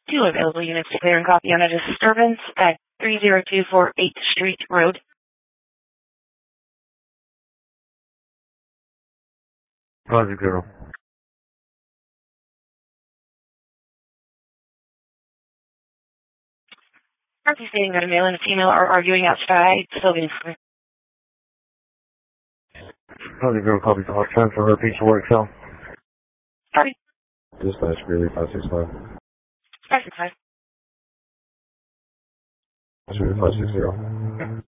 Two available units to clear and copy on a disturbance at 30248 Street Road. Roger, girl. Party stating that a male and a female are arguing outside. Sylvan Square. Roger, girl. Copy. I'll transfer her piece of work, so. Sorry. Dispatch, Greeley 565. 565. That's really 560.